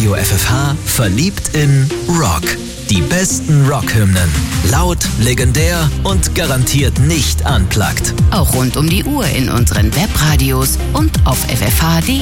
Radio FFH verliebt in Rock. Die besten Rockhymnen. Laut, legendär und garantiert nicht unplugged. Auch rund um die Uhr in unseren Webradios und auf ffh.de.